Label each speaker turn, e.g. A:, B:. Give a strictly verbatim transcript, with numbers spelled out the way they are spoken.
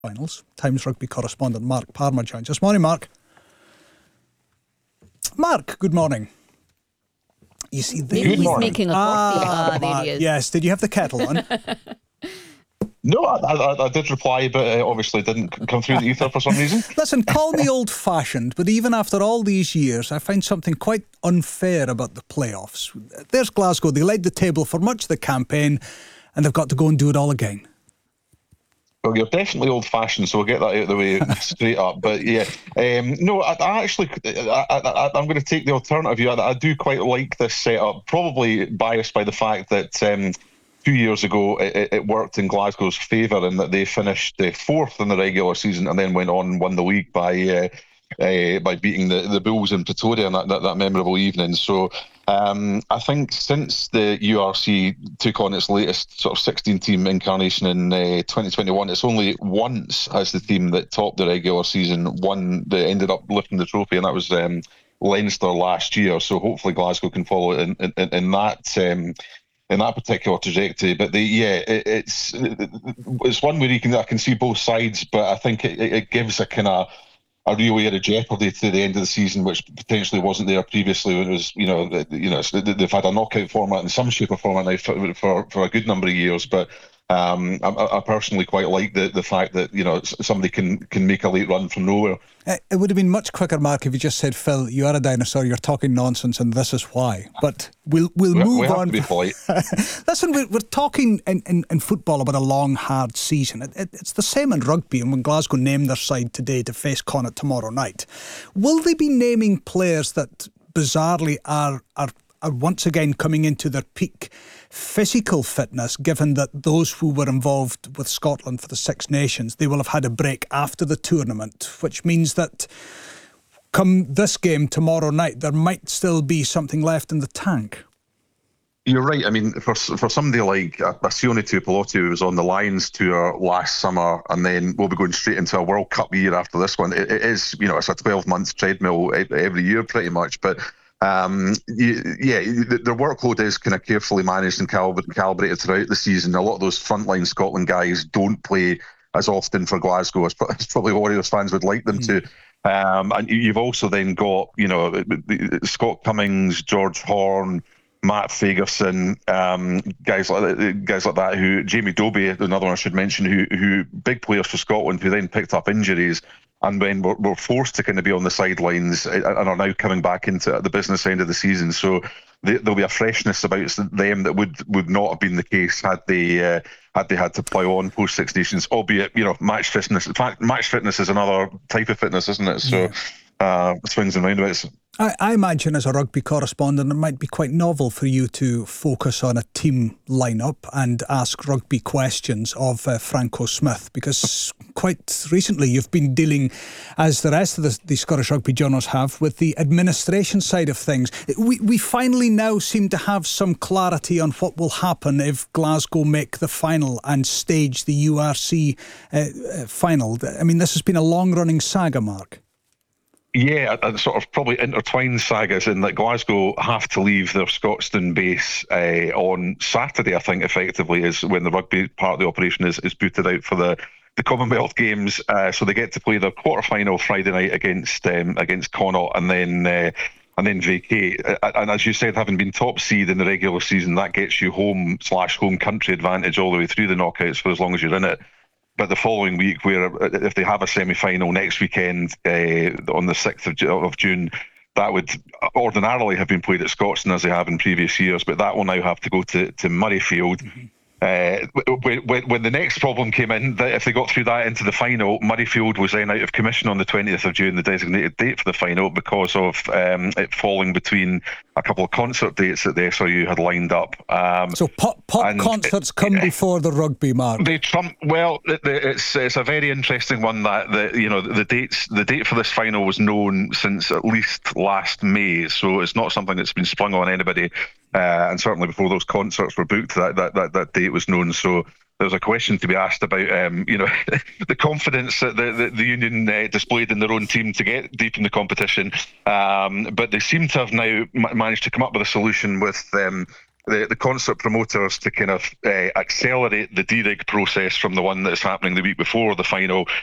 A: Finals. Times Rugby correspondent Mark Parma joins us. Morning, Mark. Mark, good morning. You see,
B: Maybe he's morning. making a coffee. Ah, ah there he is.
A: Yes, did you have the kettle on?
C: No, I, I, I did reply, but uh, obviously didn't come through the ether for some reason.
A: Listen, call me old-fashioned, but even after all these years, I find something quite unfair about the playoffs. There's Glasgow. They led the table for much of the campaign, and they've got to go and do it all again.
C: Well, you're definitely old-fashioned, so we'll get that out of the way straight up. But yeah, um, no, I, I actually, I, I, I'm going to take the alternative view. I, I do quite like this setup, probably biased by the fact that um, two years ago it, it worked in Glasgow's favour in that they finished uh, fourth in the regular season and then went on and won the league by uh, uh, by beating the, the Bulls in Pretoria on that, that, that memorable evening. So um, I think since the U R C took on its latest sort of sixteen-team incarnation in uh, twenty twenty-one, it's only once has the team that topped the regular season won, that ended up lifting the trophy, and that was um, Leinster last year. So hopefully Glasgow can follow it in, in, in that um, in that particular trajectory. But the, yeah, it, it's it's one where you can I can see both sides, but I think it, it gives a kind of a real air of jeopardy to the end of the season, which potentially wasn't there previously. When it was, you know, you know, they've had a knockout format in some shape or form now for for, for a good number of years. But um, I, I personally quite like the the fact that, you know, somebody can can make a late run from nowhere.
A: It would have been much quicker, Mark, if you just said, Phil, you are a dinosaur, you're talking nonsense, and this is why. But we'll we'll
C: we,
A: move
C: we have
A: on.
C: To be polite.
A: Listen, we're, we're talking in, in, in football about a long, hard season. It, it, it's the same in rugby, and when Glasgow named their side today to face Connacht tomorrow night, will they be naming players that bizarrely are are, are once again coming into their peak physical fitness, given that those who were involved with Scotland for the Six Nations, they will have had a break after the tournament, which means that come this game tomorrow night, there might still be something left in the tank?
C: You're right. I mean, for for somebody like Sione Tuipulotu, who was on the Lions tour last summer, and then we'll be going straight into a World Cup year after this one. It, it is, you know, it's a twelve month treadmill every year pretty much, but Um, you, yeah, their workload is kind of carefully managed and calibrated throughout the season. A lot of those frontline Scotland guys don't play as often for Glasgow as, as probably Warriors fans would like them mm. to. Um, and you've also then got, you know, Scott Cummings, George Horne, Matt Fagerson, um, guys like guys like that. Who Jamie Dobie, another one I should mention, who who big players for Scotland who then picked up injuries. And when we're, we're forced to kind of be on the sidelines and are now coming back into the business end of the season. So they, there'll be a freshness about them that would, would not have been the case had they uh, had they had to plough on post Six Nations, albeit, you know, match fitness. In fact, match fitness is another type of fitness, isn't it? So uh, swings and roundabouts.
A: I, I imagine as a rugby correspondent, it might be quite novel for you to focus on a team lineup and ask rugby questions of uh, Franco Smith, because quite recently you've been dealing, as the rest of the, the Scottish rugby journals have, with the administration side of things. We, we finally now seem to have some clarity on what will happen if Glasgow make the final and stage the U R C uh, uh, final. I mean, this has been a long-running saga, Mark.
C: Yeah, a, a sort of probably intertwined sagas in that Glasgow have to leave their Scotstoun base uh, on Saturday, I think, effectively, is when the rugby part of the operation is, is booted out for the, the Commonwealth Games. Uh, so they get to play their quarter-final Friday night against um, against Connacht and then uh, and then vacate. Uh, and as you said, having been top seed in the regular season, that gets you home slash home country advantage all the way through the knockouts for as long as you're in it. But the following week, where if they have a semi-final next weekend uh, on the sixth of June, that would ordinarily have been played at Scotstoun as they have in previous years, but that will now have to go to, to Murrayfield. Mm-hmm. Uh, when, when the next problem came in, that if they got through that into the final, Murrayfield was then out of commission on the twentieth of June, the designated date for the final, because of um, it falling between a couple of concert dates that the S R U had lined up. Um,
A: so pop, pop concerts it, come it, before the rugby, Mark.
C: They trump. Well, it, it's it's a very interesting one that the you know the dates the date for this final was known since at least last May, so it's not something that's been sprung on anybody. Uh, and certainly before those concerts were booked, that that that, that date was known. So there's a question to be asked about, um, you know, the confidence that the, the, the union uh, displayed in their own team to get deep in the competition. Um, but they seem to have now m- managed to come up with a solution with um, the, the concert promoters to kind of uh, accelerate the D-Rig process from the one that's happening the week before the final